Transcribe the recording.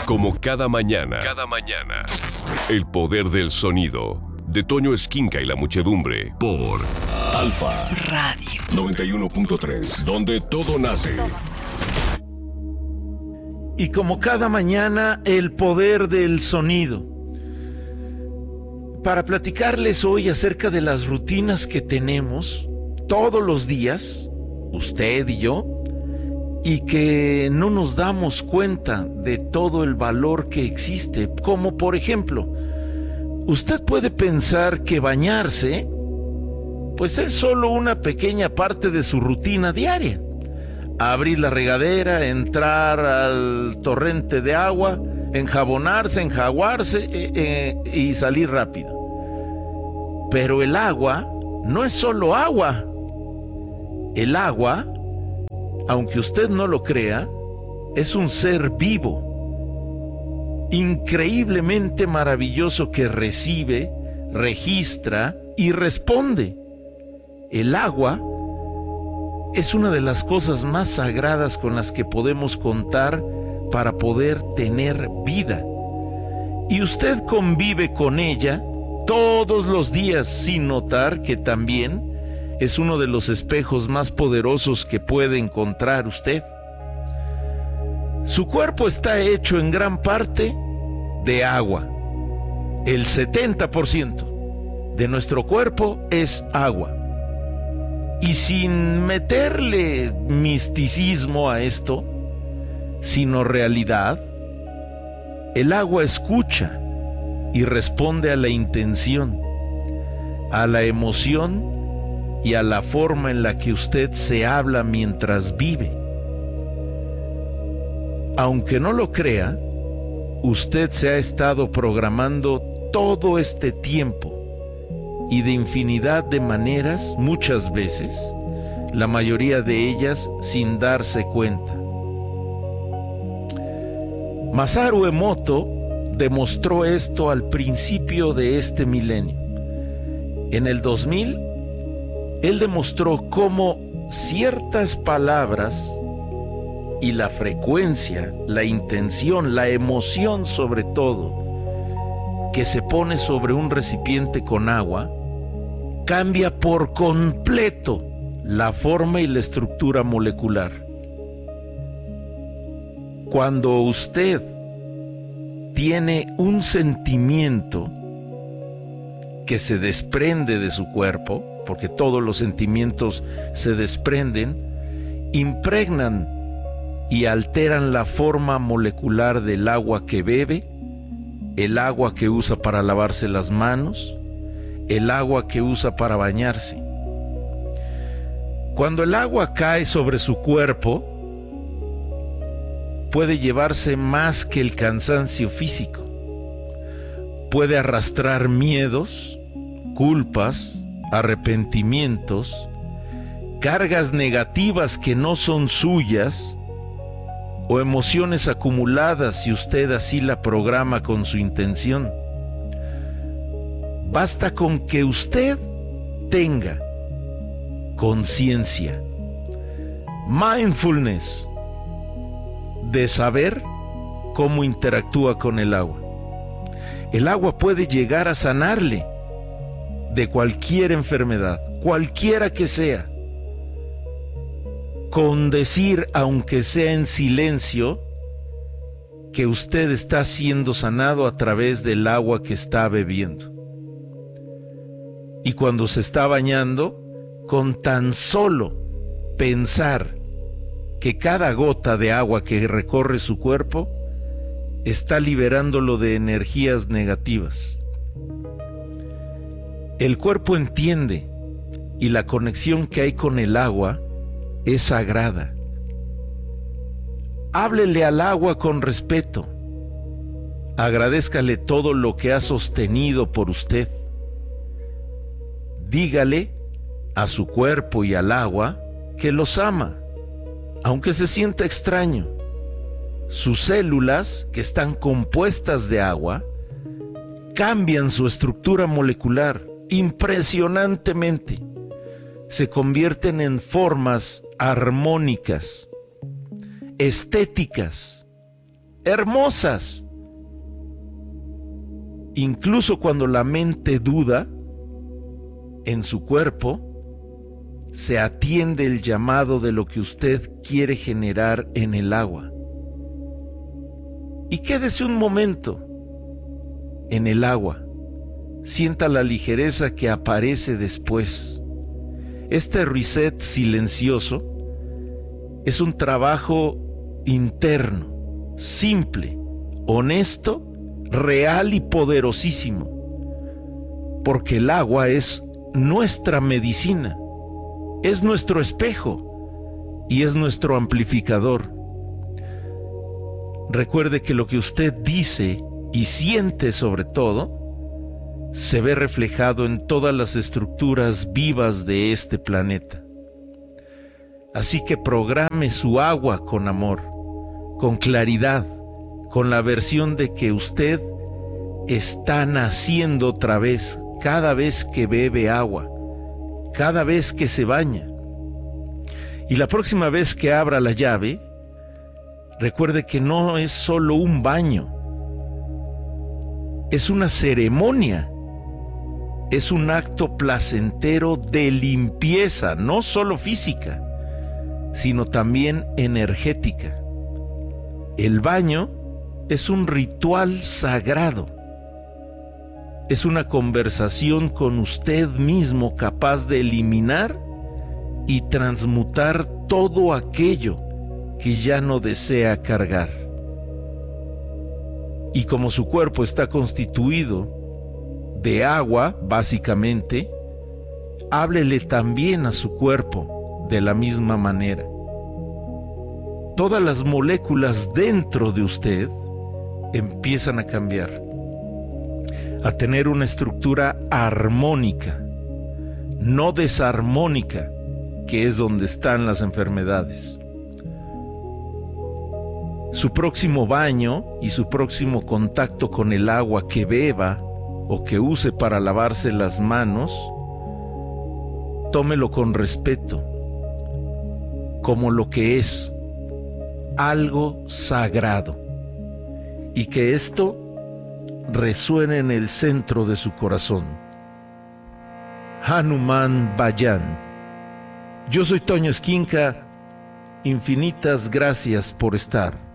Como cada mañana, el poder del sonido, de Toño Esquinca y la muchedumbre, por Alfa Radio 91.3, donde todo nace. Y como cada mañana, el poder del sonido. Para platicarles hoy acerca de las rutinas que tenemos todos los días, usted y yo, y que no nos damos cuenta de todo el valor que existe. Como por ejemplo, usted puede pensar que bañarse, pues es solo una pequeña parte de su rutina diaria. Abrir la regadera, entrar al torrente de agua, enjabonarse, enjaguarse y salir rápido. Pero el agua no es solo agua. El agua, aunque usted no lo crea, es un ser vivo, increíblemente maravilloso que recibe, registra y responde. El agua es una de las cosas más sagradas con las que podemos contar para poder tener vida. Y usted convive con ella todos los días sin notar que también es uno de los espejos más poderosos que puede encontrar usted. Su cuerpo está hecho en gran parte de agua. El 70% de nuestro cuerpo es agua. Y sin meterle misticismo a esto, sino realidad, el agua escucha y responde a la intención, a la emoción y a la forma en la que usted se habla mientras vive. Aunque no lo crea, usted se ha estado programando todo este tiempo y de infinidad de maneras, muchas veces, la mayoría de ellas sin darse cuenta. Masaru Emoto demostró esto al principio de este milenio. En el 2000, él demostró cómo ciertas palabras y la frecuencia, la intención, la emoción sobre todo, que se pone sobre un recipiente con agua, cambia por completo la forma y la estructura molecular. Cuando usted tiene un sentimiento que se desprende de su cuerpo, porque todos los sentimientos se desprenden, impregnan y alteran la forma molecular del agua que bebe, el agua que usa para lavarse las manos, el agua que usa para bañarse. Cuando el agua cae sobre su cuerpo, puede llevarse más que el cansancio físico. Puede arrastrar miedos, culpas, arrepentimientos, cargas negativas que no son suyas, o emociones acumuladas si usted así la programa con su intención. Basta con que usted tenga conciencia, mindfulness, de saber cómo interactúa con el agua. El agua puede llegar a sanarle de cualquier enfermedad, cualquiera que sea, con decir, aunque sea en silencio, que usted está siendo sanado a través del agua que está bebiendo. Y cuando se está bañando, con tan solo pensar que cada gota de agua que recorre su cuerpo está liberándolo de energías negativas. El cuerpo entiende, y la conexión que hay con el agua es sagrada. Háblele al agua con respeto. Agradézcale todo lo que ha sostenido por usted. Dígale a su cuerpo y al agua que los ama, aunque se sienta extraño. Sus células, que están compuestas de agua, cambian su estructura molecular impresionantemente. Se convierten en formas armónicas, estéticas, hermosas. Incluso cuando la mente duda, en su cuerpo se atiende el llamado de lo que usted quiere generar en el agua. Y quédese un momento en el agua. Sienta la ligereza que aparece después. Este reset silencioso es un trabajo interno, simple, honesto, real y poderosísimo. Porque el agua es nuestra medicina, es nuestro espejo y es nuestro amplificador. Recuerde que lo que usted dice y siente sobre todo, se ve reflejado en todas las estructuras vivas de este planeta. Así que programe su agua con amor, con claridad, con la versión de que usted está naciendo otra vez cada vez que bebe agua, cada vez que se baña. Y la próxima vez que abra la llave, recuerde que no es solo un baño, es una ceremonia. Es un acto placentero de limpieza, no solo física, sino también energética. El baño es un ritual sagrado. Es una conversación con usted mismo capaz de eliminar y transmutar todo aquello que ya no desea cargar. Y como su cuerpo está constituido de agua, básicamente, háblele también a su cuerpo de la misma manera. Todas las moléculas dentro de usted empiezan a cambiar, a tener una estructura armónica, no desarmónica, que es donde están las enfermedades. Su próximo baño y su próximo contacto con el agua que beba o que use para lavarse las manos, tómelo con respeto, como lo que es, algo sagrado, y que esto resuene en el centro de su corazón. Hanuman Vayan. Yo soy Toño Esquinca, infinitas gracias por estar.